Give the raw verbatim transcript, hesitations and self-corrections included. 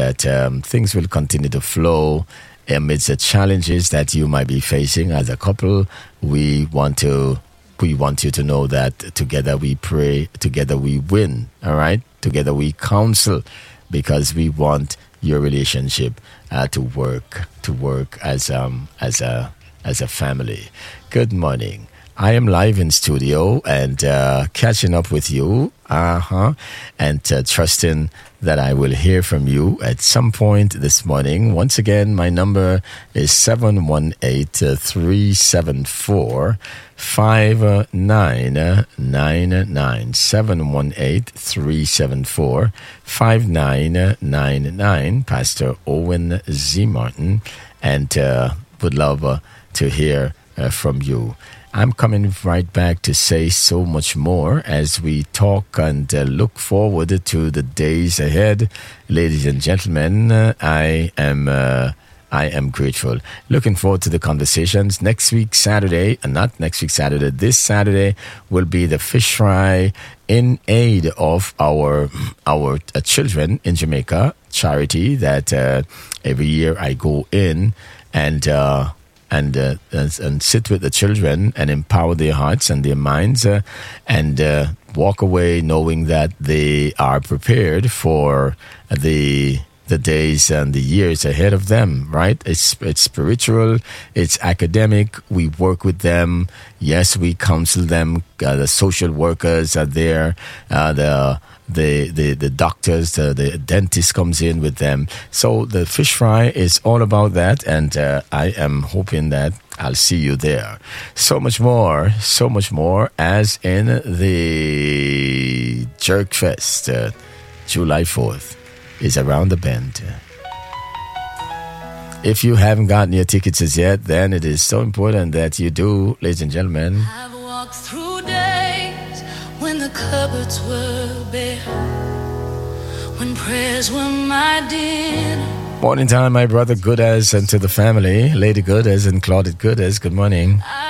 that um, things will continue to flow amidst the challenges that you might be facing as a couple. We want to we want you to know that together we pray, together we win. All right, together we counsel, because we want your relationship uh, to work to work as um as a as a family. Good morning. I am live in studio and uh, catching up with you, uh-huh, and uh, trusting that I will hear from you at some point this morning. Once again, my number is seven one eight, three seven four, five nine nine nine. seven one eight, three seven four, five nine nine nine. Pastor Owen Z. Martin, and uh, would love uh, to hear uh, from you. I'm coming right back to say so much more as we talk and uh, look forward to the days ahead. Ladies and gentlemen, uh, I am uh, I am grateful. Looking forward to the conversations. Next week, Saturday, and not next week, Saturday, this Saturday will be the fish fry in aid of our our uh, children in Jamaica charity that uh, every year I go in and uh, and, uh, and and sit with the children and empower their hearts and their minds uh, and uh, walk away knowing that they are prepared for the the days and the years ahead of them, right? It's it's spiritual, it's academic. We work with them. Yes, we counsel them. Uh, the social workers are there. Uh, the the the the doctors, the, the dentist comes in with them. So the fish fry is all about that, and uh, I am hoping that I'll see you there. So much more, so much more, as in the Jerk Fest, uh, July fourth. Is around the bend. If you haven't gotten your tickets as yet, then it is so important that you do, ladies and gentlemen. I've walked through days when the cupboards were bare, when prayers were my dinner. Morning time, my brother Goodas, and to the family, Lady Goodas and Claudette Goodas. Good morning.